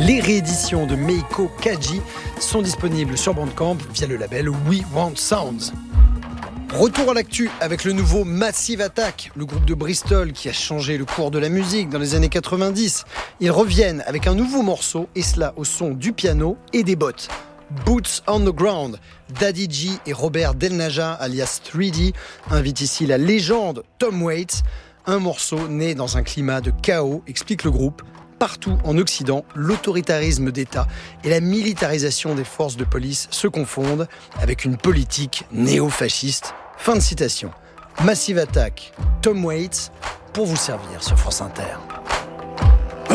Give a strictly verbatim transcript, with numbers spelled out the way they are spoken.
Les rééditions de Meiko Kaji sont disponibles sur Bandcamp via le label We Want Sounds. Retour à l'actu avec le nouveau Massive Attack, le groupe de Bristol qui a changé le cours de la musique dans les années quatre-vingt-dix. Ils reviennent avec un nouveau morceau, et cela au son du piano et des bottes. Boots on the Ground. Daddy G et Robert Del Naja, alias trois D, invitent ici la légende Tom Waits. Un morceau né dans un climat de chaos, explique le groupe. Partout en Occident, l'autoritarisme d'État et la militarisation des forces de police se confondent avec une politique néo-fasciste. Fin de citation. Massive Attack, Tom Waits, pour vous servir sur France Inter.